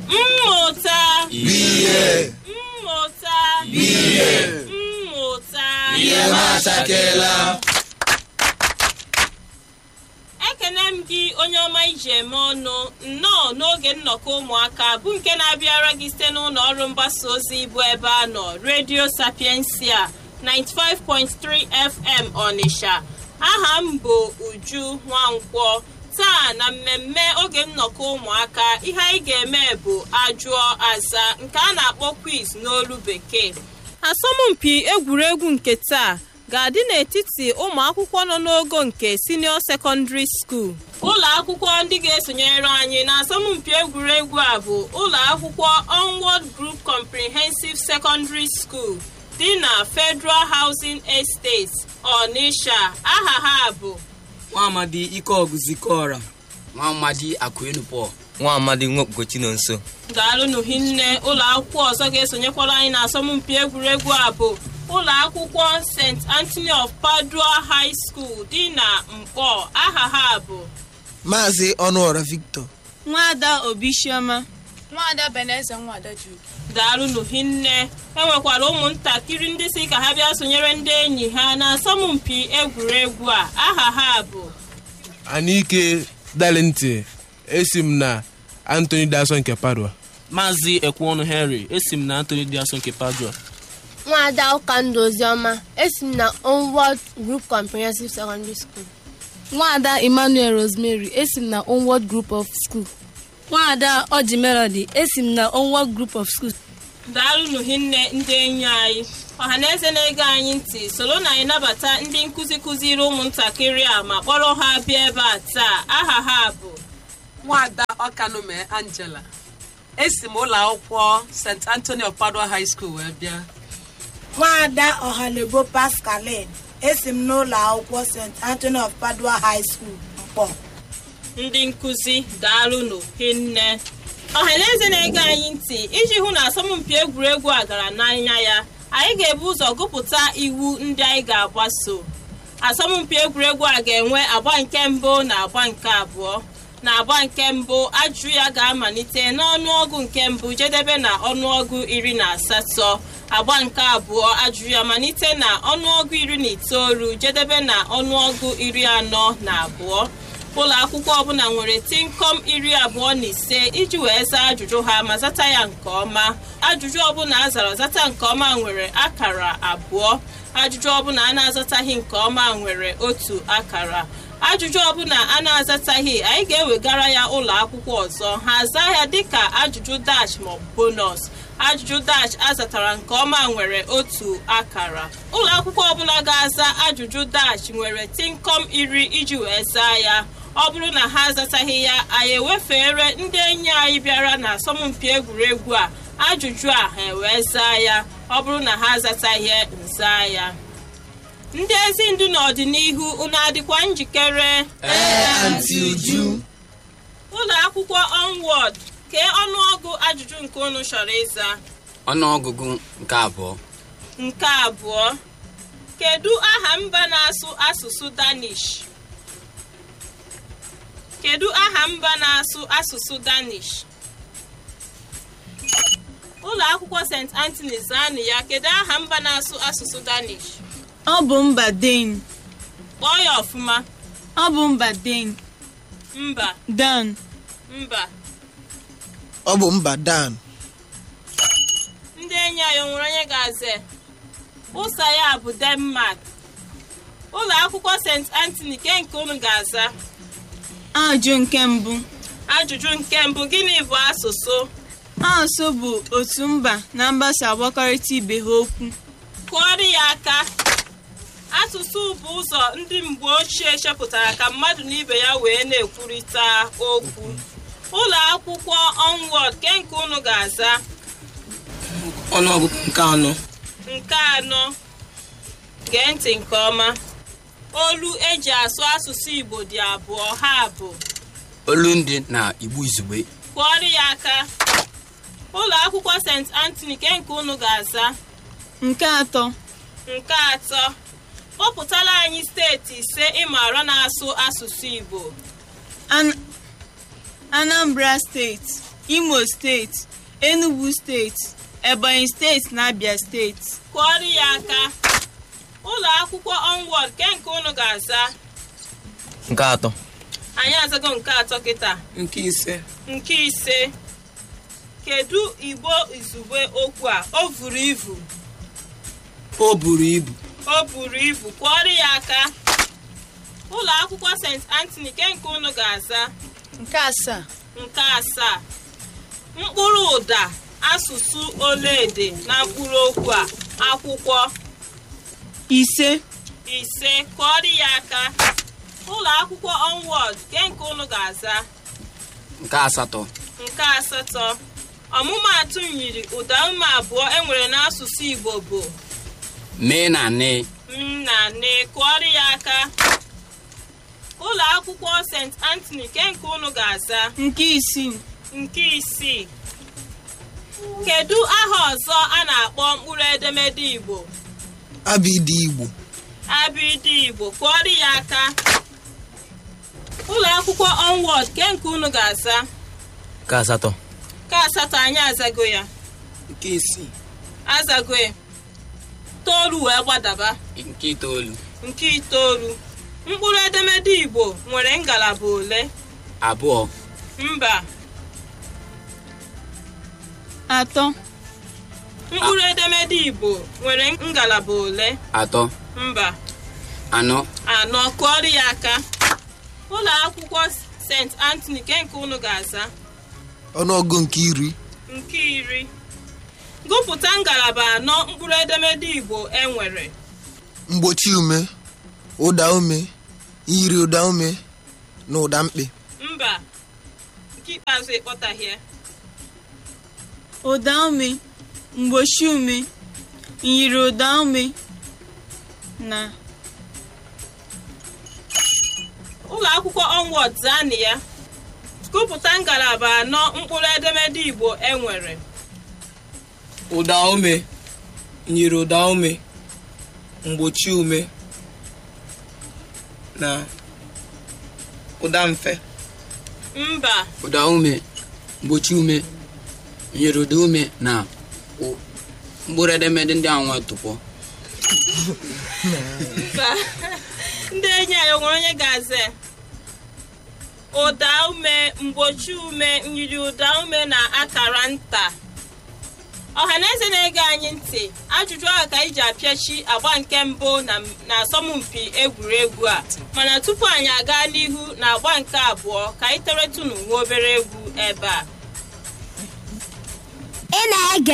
Mmụta. Ihe. Mmụta. Ihe. Mmụta. Ihe masakela. Ekene m gị onye ọma ije eme ọnụ nnọọ n'oge nnọkọ ụmụaka bụ nke na-abịara gị site n'ụlọ ọrụ mgbasa ozi bụ ebe a nọ Radio Sapiensia 95.3 FM Ọnịsha. Aha m bụ Uju Nwankwọ. Taa na mmemme oge nnọkọ ụmụaka ihe anyị ga-eme bụ ajụọ aza nke a na-akpọ quiz n'olu bekee. Asọmpi egwuregwu nke taa ga-adị n'etiti ụmụ akwụkwọ nọ n'ogo nke Senior Secondary School. Ụlọ akwụkwọ ndị ga-esonyere anyị na asọmpi egwuregwu a bụ ụlọ akwụkwọ Onward Group Comprehensive Secondary School dị na Federal Housing Estate, Ọnịsha. Aha ha bụ Nwaamadi Ikeọgụ Zikọra, Nwaamadi Akụenupọ, Nwaamadi Nwokgochi nso. Daalụnụ hinne. Ụlọ akwụkwọ ọzọ ga-esonyekwara anyị na asọmpi egwuregwu a bụ ụlọ akwụkwọ St. Anthony of Padua High School dị na Mkpọ. Aha ha bụ Maazị Ọnụọra Victor, Nwada Obisioma, Nwada Beneze Nwada Jude. Daalụnụ hinne. Enwekwara ụmụntakịrị ndị si ka ha bịa sonyere ndị enyi ha na asọmpi egwuregwu a. Aha ha bụ Anike Dalinti, esi m na Anthony Daso nke Padua. Maazị Ekweọnụ Henry, esi m na Anthony Daso nke Padua. Nwada Ụkandụ Oziọma, esi m na Onward Group Comprehensive Secondary School. Nwada Emmanuel Rosemary, esi m na Onward Group of School. Nwada Oji Melody, esi m na Onward Group of School. Daalụnụ hinne ndị enyi anyị. Ọhaneze na-ege anyị ntị soro na anyị nabata ndị nkụzi kụziri ụmụntakịrị a ma kpọrọ ha bịa ebe a taa. Aha ha bụ Nwada Ọkanume Angela, esi m ụlọ akwụkwọ St. Anthony of Padua High School wee bịa. Nwada Ọhanebo Pascaline, esi m n'ụlọ akwụkwọ St. Anthony of Padua High School, Mkpọ. ndị nkụzi daalụnụ hinne. Ọhaneze na-ege anyị ntị iji hụ na asọmpi egwuregwu a gara n'anya ya, anyị ga-ebu ụzọ gụpụta iwu ndị anyị ga-agbaso. Asọmpi egwuregwu a ga-enwe agba nke mbụ na agba nke abụọ. Na agba nke mbụ ajụjụ ya ga-amalite n'ọnụọgụ nke mbụ jedebe na ọnụọgụ 18. Agba nke abụọ ajụjụ ya malite na ọnụọgụ 19 jedebe na ọnụọgụ 42. Ụlọ akwụkwọ ọbụla nwere tinkom 25 iji wee zaa ajụjụ ha ma zata ya nke ọma. Ajụjụ ọbụla a zara zata nke ọma nwere akara 2. Ajụjụ ọbụla a na-azataghị nke ọma nwere 1 akara. Ajụjụ ọbụla a na-azataghị anyị ga-ewegara ya ụlọ akwụkwọ ọzọ ha zaa ya dịka ajụjụ dash ma bonus. Ajụjụ dash azatara nke ọma nwere 1 akara. Ụlọ akwụkwọ ọbụla ga-aza ajụjụ dash nwere tinkom 10 iji wee zaa ya. Ọ bụrụ na ha azataghị ya, anyị ewefere ndị enyi anyị bịara na asọmpi egwuregwu a ajụjụ a ha wee zaa ya. Ọ bụrụ na ha azataghị nzaa ya. Ndị ezi ndu n'ọdịnihu unu adịkwa njikere? Aunty Uju. Ụlọ akwụkwọ Onward, kee ọnụọgụ ajụjụ nke unu chọrọ ịza. Ọnụọgụgụ nke abụọ. Nke abụọ. Kedu aha mba na-asụ asụsụ Danish? Kedu aha mba na-asụ asụsụ Danish? Ụlọ akwụkwọ St. Anthony zaanụ ya. Kedu aha mba na-asụ asụsụ Danish? Ọ bụ mba Dane. Kpọọ ya ọfụma. Ọ bụ mba Dane. Mba. Dan. Mba. Ọ bụ mba Dan. Ndị enyi anyị nwere onye ga-aza. Ụsa ya bụ Denmark. Ụlọ akwụkwọ St. Anthony nke unu ga-aza. Ajụjụ nke mbụ. Ajụjụ nke mbụ, gịnị bụ asụsụ? Asụsụ bụ otu mba na mba si agbakọrịta ibe ha okwu. Kụọrọ ya aka. Asụsụ bụ ụzọ ndị mgbe ochie chepụtara ka mmadụ na ibe ya wee na-ekwurịta okwu. Ụlọ akwụkwọ Onward nke unu ga-aza. Ọnụọgụgụ nke 4. Nke 4. Gee ntị nke ọma. Olu eji asụ asụsụ Igbo dị 2, ha bụ Olundi na Igbo Izugbe. Kụọrọ ya aka. Ụlọ akwụkwọ St. Anthony nke unu ga-aza. Nke 3. Nke 3. Kpọpụtara anyị steeti 5 ịmara na-asụ asụsụ Igbo. Anambra State, Imo steeti, Enugu steeti, Ebonyi steeti na Abia steeti. Kụọrọ ya aka. Ụlọ akwụkwọ Onward nke unu ga-aza. Nke atọ. Anyị azago nke atọ kịta. nke ise Nke ise. Kedu Igbo izugbe okwu a? O buru ibu. o buru ibu O buru ibu. Kụọrọ ya aka. Ụlọ akwụkwọ St. Anthony nke unu ga-aza. Nke asaa. Nke asaa. Mkpụrụ ụda asụsụ olaede na mkpụrụ okwu a. Akwụkwọ. Ise. Ise. Kụọrọ ya aka. Ụlọ akwụkwọ Onward nke unu ga-aza. nke asatọ Nke asatọ. Ọmụmaatụ nyiri ụda ume abụọ enwere n'asụsụ Igbo bụ mee na nne m na nne. Kụọrọ ya aka. Ụlọ akwụkwọ St. Anthony nke unu ga-aza. Nke isii. Nke isii. Kedu aha ọzọ a na-akpọ mkpụrụ edemede Igbo? Abịdị Igbo. Abịdị Igbo. Kụọrọ ya aka. Ụlọ akwụkwọ Onward nke unu ga-aza. Nke asatọ. Nke asatọ anyị azago ya. nke isii Azago ya. Toolu wee gbadaba. nke itoolu Nke itoolu. Mkpụrụ edemede Igbo nwere ngalaba ole? abụọ Mba. Atọ. Mkpụrụ edemede Igbo nwere ngalaba ole? atọ Mba. anọ Anọ. Kụọrọ ya aka. Ụlọ akwụkwọ St. Anthony nke unu ga-aza. Ọnụọgụ nke 10. Nke 10. Gụpụta ngalaba anọ mkpụrụ edemede Igbo enwere. Mgbochi ume, ụda ume, nyiri ụda ume na ụda mkpị. Mba. Nke ikpeazụ ịkpọtaghị ya. Ụda ume, mgbochi ume, nyiri ụda ume na Ụlọ akwụkwọ Onward zani ya. Gụpụta ngalaba anọ mkpụrụ edemede Igbo enwere. ụda ume, nyiri ụda ume, mgbochi ume na ụda mfe. Mba. ụda ume mgbochi ume nyere ụda ume na mkpụrụ edemede ndị ahụ nwe tụpọ. Ndị enyi anyị nwere onye ga-aza. Ụda ume, mgbochi ume, nyiri ụda ume na akara nta. Ọhaneze na-ege anyị ntị, ajụjụ ahụ ka anyị ji apịachi agba nke mbụ na asọmpi egwuregwu a. Mana tupu anyị aga n'ihu na agba nke abụọ, ka anyị teretụnụ nwa obere egwu ebe a.